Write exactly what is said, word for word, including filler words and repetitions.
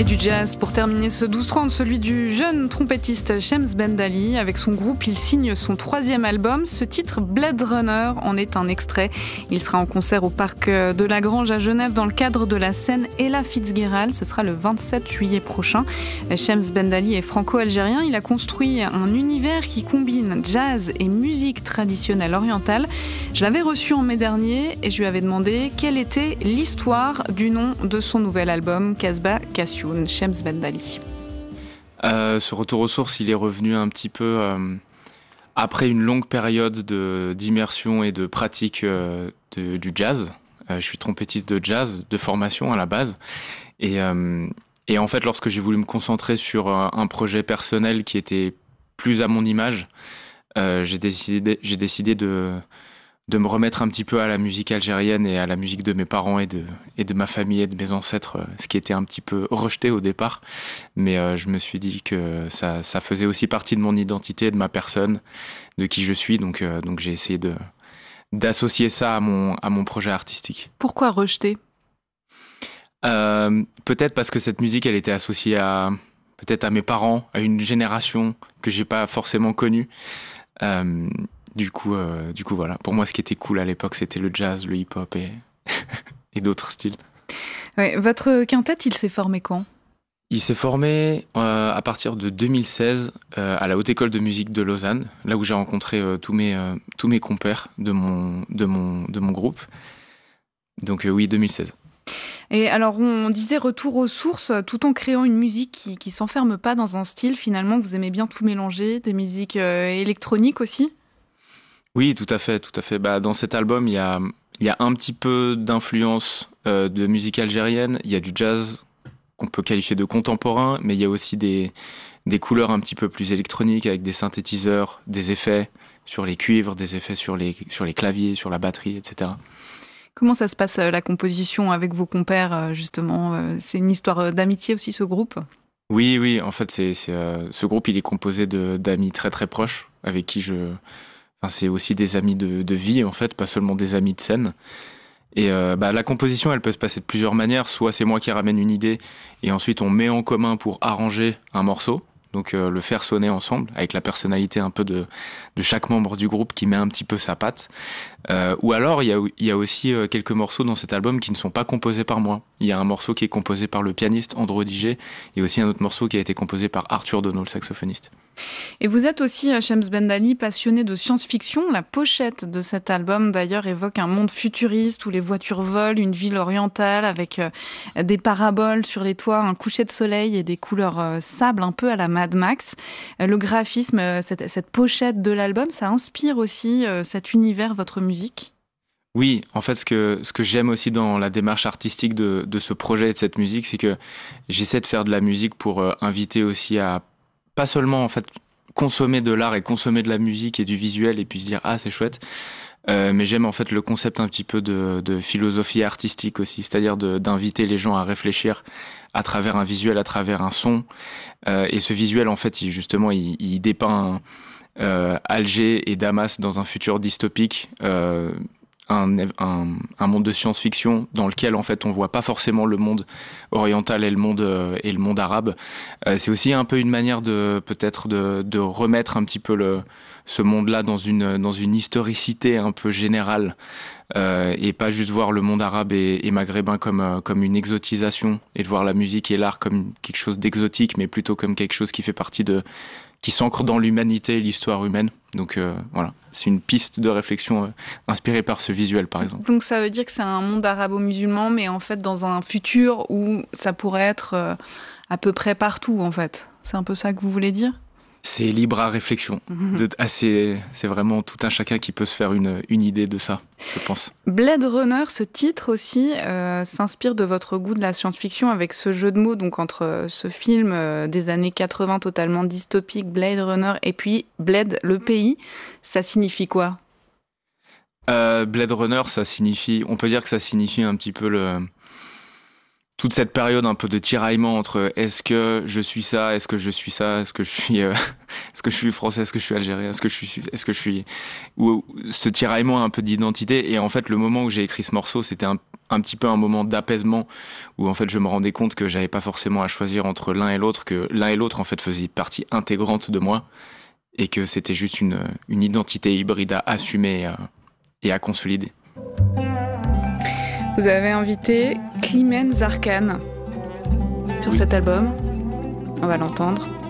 Et du jazz pour terminer ce douze trente, celui du jeune trompettiste Shems Bendali. Avec son groupe, il signe son troisième album. Ce titre, Blade Runner, en est un extrait. Il sera en concert au Parc de la Grange à Genève dans le cadre de la scène Ella Fitzgerald. Ce sera le vingt-sept juillet prochain. Shems Bendali est franco-algérien. Il a construit un univers qui combine jazz et musique traditionnelle orientale. Je l'avais reçu en mai dernier et je lui avais demandé quelle était l'histoire du nom de son nouvel album, Casbah Cassioun. Shems Bendali. Euh, ce retour aux sources, il est revenu un petit peu euh, après une longue période de, d'immersion et de pratique euh, de, du jazz. Euh, je suis trompettiste de jazz, de formation à la base. Et, euh, et en fait, lorsque j'ai voulu me concentrer sur un, un projet personnel qui était plus à mon image, euh, j'ai décidé, j'ai décidé de... de me remettre un petit peu à la musique algérienne et à la musique de mes parents et de, et de ma famille et de mes ancêtres, ce qui était un petit peu rejeté au départ. Mais euh, je me suis dit que ça, ça faisait aussi partie de mon identité, de ma personne, de qui je suis. Donc, euh, donc j'ai essayé de, d'associer ça à mon, à mon projet artistique. Pourquoi rejeté ? euh, Peut-être parce que cette musique, elle était associée à, peut-être à mes parents, à une génération que j'ai pas forcément connue. Euh, Du coup, euh, du coup, voilà. Pour moi, ce qui était cool à l'époque, c'était le jazz, le hip-hop et, et d'autres styles. Ouais, votre quintet, il s'est formé quand ? Il s'est formé euh, à partir de deux mille seize euh, à la Haute École de musique de Lausanne, là où j'ai rencontré euh, tous mes euh, tous mes compères de mon de mon de mon groupe. Donc euh, oui, deux mille seize. Et alors, on disait retour aux sources, tout en créant une musique qui qui s'enferme pas dans un style. Finalement, vous aimez bien tout mélanger, des musiques euh, électroniques aussi ? Oui, tout à fait, tout à fait. Bah, dans cet album, il y a, il y a un petit peu d'influence euh, de musique algérienne. Il y a du jazz qu'on peut qualifier de contemporain, mais il y a aussi des, des couleurs un petit peu plus électroniques avec des synthétiseurs, des effets sur les cuivres, des effets sur les, sur les claviers, sur la batterie, et cetera. Comment ça se passe, la composition avec vos compères, justement ? C'est une histoire d'amitié aussi, ce groupe ? Oui, oui. En fait, c'est, c'est, euh, ce groupe, il est composé de, d'amis très, très proches avec qui je... Enfin, c'est aussi des amis de, de vie, en fait, pas seulement des amis de scène. Et euh, bah, la composition, elle peut se passer de plusieurs manières. Soit c'est moi qui ramène une idée et ensuite on met en commun pour arranger un morceau. Donc euh, le faire sonner ensemble avec la personnalité un peu de, de chaque membre du groupe qui met un petit peu sa patte. Euh, ou alors il y a, il y a aussi euh, quelques morceaux dans cet album qui ne sont pas composés par moi. Il y a un morceau qui est composé par le pianiste Andro Digé et aussi un autre morceau qui a été composé par Arthur Donneau, le saxophoniste. Et vous êtes aussi, Shems Bendali, passionné de science-fiction. La pochette de cet album, d'ailleurs, évoque un monde futuriste où les voitures volent, une ville orientale avec euh, des paraboles sur les toits, un coucher de soleil et des couleurs euh, sable un peu à la Mad Max. Euh, le graphisme, euh, cette, cette pochette de l'album, ça inspire aussi euh, cet univers, votre musique ? Oui, en fait, ce que, ce que j'aime aussi dans la démarche artistique de, de ce projet et de cette musique, c'est que j'essaie de faire de la musique pour euh, inviter aussi à pas seulement en fait consommer de l'art et consommer de la musique et du visuel et puis se dire ah c'est chouette, euh, mais j'aime en fait le concept un petit peu de, de philosophie artistique aussi, c'est-à-dire de, d'inviter les gens à réfléchir à travers un visuel, à travers un son, euh, et ce visuel en fait il, justement il, il dépeint euh, Alger et Damas dans un futur dystopique. Euh, Un, un, un monde de science-fiction dans lequel en fait on voit pas forcément le monde oriental et le monde euh, et le monde arabe. Euh, c'est aussi un peu une manière de peut-être de, de remettre un petit peu le ce monde-là dans une dans une historicité un peu générale euh, et pas juste voir le monde arabe et, et maghrébin comme euh, comme une exotisation et de voir la musique et l'art comme quelque chose d'exotique, mais plutôt comme quelque chose qui fait partie de qui s'ancre dans l'humanité et l'histoire humaine. Donc euh, voilà, c'est une piste de réflexion euh, inspirée par ce visuel, par exemple. Donc ça veut dire que c'est un monde arabo-musulman, mais en fait dans un futur où ça pourrait être euh, à peu près partout, en fait. C'est un peu ça que vous voulez dire ? C'est libre à réflexion. Mmh. De, assez, c'est vraiment tout un chacun qui peut se faire une, une idée de ça, je pense. Blade Runner, ce titre aussi, euh, s'inspire de votre goût de la science-fiction avec ce jeu de mots donc entre ce film euh, des années quatre-vingts totalement dystopique, Blade Runner, et puis Bled, le pays. Ça signifie quoi ? euh, Blade Runner, ça signifie, on peut dire que ça signifie un petit peu le... toute cette période un peu de tiraillement entre est-ce que je suis ça, est-ce que je suis ça, est-ce que je suis, euh, est-ce que je suis français, est-ce que je suis algérien, est-ce que je suis, est-ce que je suis, ou ce tiraillement un peu d'identité. Et en fait, le moment où j'ai écrit ce morceau, c'était un, un petit peu un moment d'apaisement où en fait je me rendais compte que j'avais pas forcément à choisir entre l'un et l'autre, que l'un et l'autre en fait faisaient partie intégrante de moi et que c'était juste une, une identité hybride à assumer et à, et à consolider. Vous avez invité Climène Zarkane sur oui. cet album. On va l'entendre.